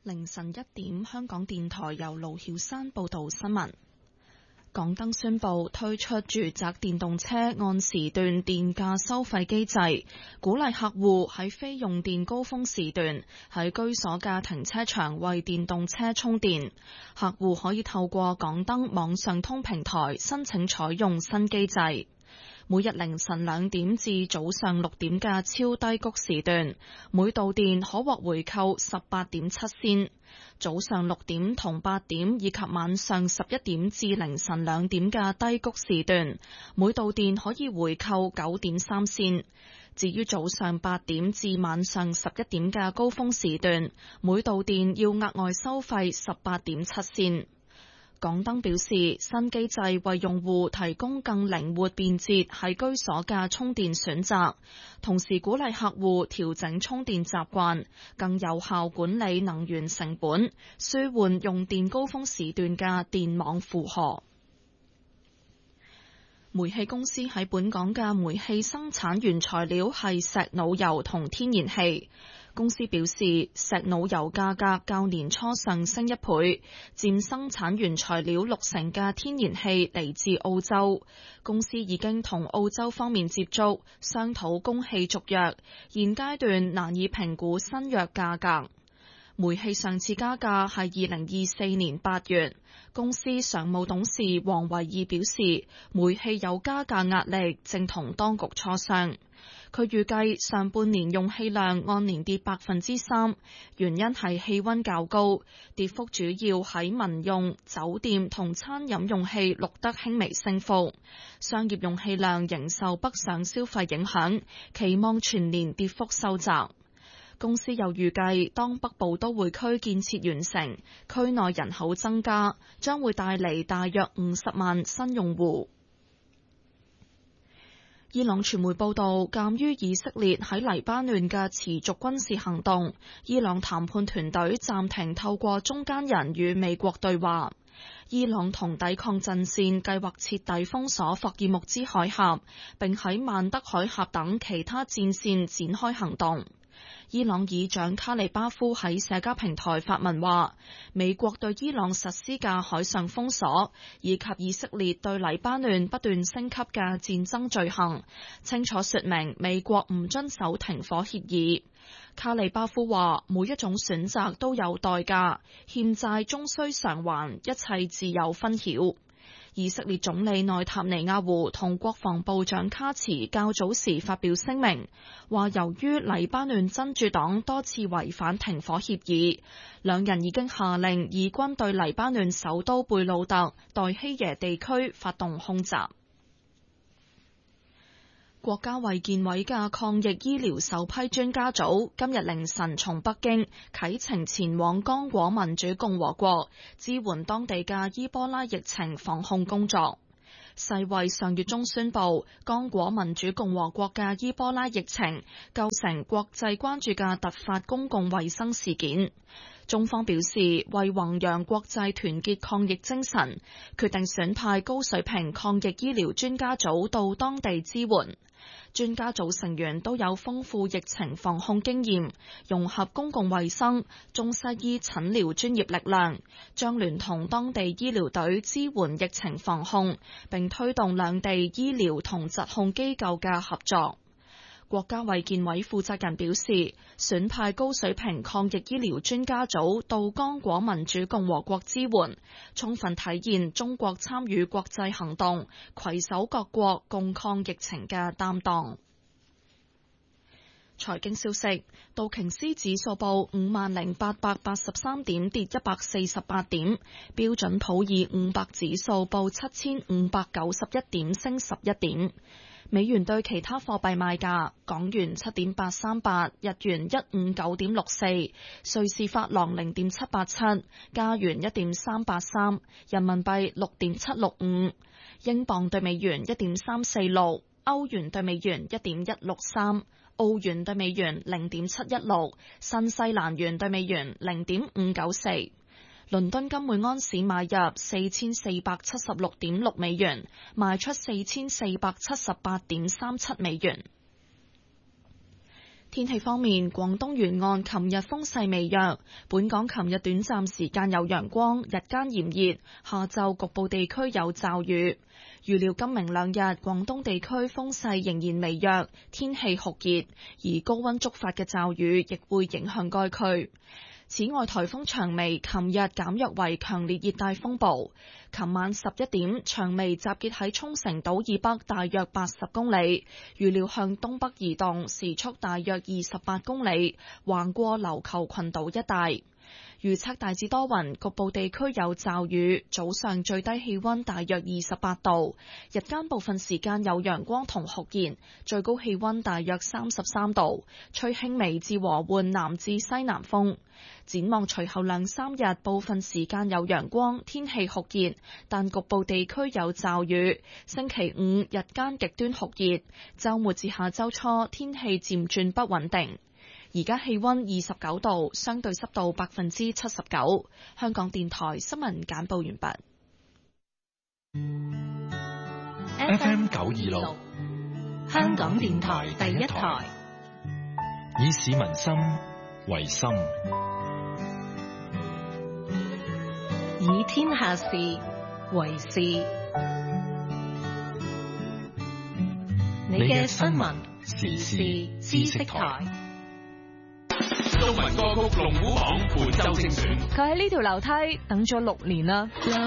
凌晨1點，香港電台由盧曉山報道新聞。港燈宣布推出住宅電動車按時段電價收費機制，鼓勵客戶喺非用電高峰時段喺居所嘅停車場為電動車充電。客戶可以透過港燈網上通平台申請採用新機制。每日凌晨2點至早上6點嘅超低谷時段，每度電可獲回扣 18.7 仙。早上6點同8點以及晚上11點至凌晨2點嘅低谷時段，每度電可以回扣 9.3 仙。至於早上8點至晚上11點嘅高峰時段，每度電要額外收費 18.7 仙。港燈表示，新機制為用戶提供更靈活便捷喺居所嘅充電選擇，同時鼓勵客戶調整充電習慣，更有效管理能源成本，舒緩用電高峰時段嘅電網負荷。煤氣公司喺本港嘅煤氣生產原材料係石腦油同天然氣。公司表示，石腦油價格較年初上升1倍，佔生產原材料60%嘅天然氣嚟自澳洲。公司已經同澳洲方面接觸，商討供氣續約，現階段難以評估新約價格。煤氣上次加價係2024年8月，公司常務董事黃維義表示，煤氣有加價壓力，正同當局磋商。佢預計上半年用氣量按年跌 3%， 原因係氣溫較高，跌幅主要喺民用、酒店同餐飲用氣錄得輕微升幅，商業用氣量仍受北上消費影響，期望全年跌幅收窄。公司又預計，當北部都會區建設完成，區內人口增加，將會帶嚟大約50萬新用戶。伊朗傳媒報道，鑑於以色列喺黎巴嫩嘅持續軍事行動，伊朗談判團隊暫停透過中間人與美國對話。伊朗同抵抗陣線計劃徹底封鎖霍爾木茲海峽，並喺曼德海峽等其他戰線展開行動。伊朗議長卡利巴夫喺社交平台發文話，美國對伊朗實施嘅海上封鎖，以及以色列對黎巴嫩不斷升級嘅戰爭罪行，清楚說明美國唔遵守停火協議。卡利巴夫話，每一種選擇都有代價，欠債終須償還，一切自有分曉。以色列總理內塔尼亞胡同國防部長卡茨較早時發表聲明，話由於黎巴嫩真主黨多次違反停火協議，兩人已經下令以軍對黎巴嫩首都貝魯特代希耶地區發動空襲。國家衛健委嘅抗疫醫療首批專家組今日凌晨從北京啟程前往剛果民主共和國，支援當地嘅伊波拉疫情防控工作。世衛上月中宣布，剛果民主共和國嘅伊波拉疫情構成國際關注嘅突發公共衛生事件。中方表示，為弘揚國際團結抗疫精神，決定選派高水平抗疫醫療專家組到當地支援。專家組成員都有豐富疫情防控經驗，融合公共衛生、中西醫診療專業力量，將聯同當地醫療隊支援疫情防控，並推動兩地醫療同疾控機構嘅合作。國家衛健委負責人表示，選派高水平抗疫醫療專家組到剛果民主共和國支援，充分體現中國參與國際行動、攜手各國共抗疫情嘅擔當。財經消息，道瓊斯指數報50,883點，跌148點；標準普爾500指數報7,591點，升11點。美元對其他貨幣賣價：港元7.838，日元159.64，瑞士法郎0.787，加元1.383，人民幣6.765，英鎊對美元1.346，歐元對美元1.163，澳元對美元0.716，新西蘭元對美元0.594。倫敦金每安士買入4476.6美元，賣出4478.37美元。 天氣方面，廣東沿岸琴日風勢微弱，本港琴日短暫時間有陽光，日間炎熱，下晝局部地區有驟雨。預料今明兩日廣東地區風勢仍然微弱，天氣酷熱，而高溫觸發嘅驟雨亦會影響該區。此外，颱風長微琴日減弱為強烈熱帶風暴。琴晚11點，長微集結喺沖繩島以北大約80公里，預料向東北移動，時速大約28公里，橫過琉球群島一帶。預測大致多雲，局部地區有驟雨，早上最低氣溫大約28度，日間部分時間有陽光同酷熱，最高氣溫大約33度，吹輕微至和緩南至西南風。展望隨後兩三日，部分時間有陽光，天氣酷熱，但局部地區有驟雨。星期五日間極端酷熱，週末至下週初天氣漸轉不穩定。而家氣溫29度，相對濕度79%。香港電台新聞簡報完畢。 FM 926，香港電台第一台，以市民心為心， 以天下事為事。你嘅新聞時事知識台。 中文歌曲龍虎榜本周精選。 佢喺呢條樓梯等咗6年啦。